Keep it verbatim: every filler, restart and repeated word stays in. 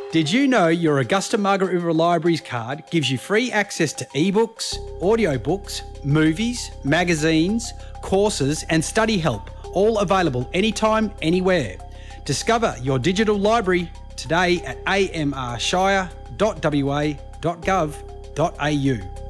Did you know your Augusta Margaret River Libraries card gives you free access to ebooks, audiobooks, movies, magazines, courses and study help, all available anytime, anywhere. Discover your digital library today at a m r shire dot w a dot gov dot a u.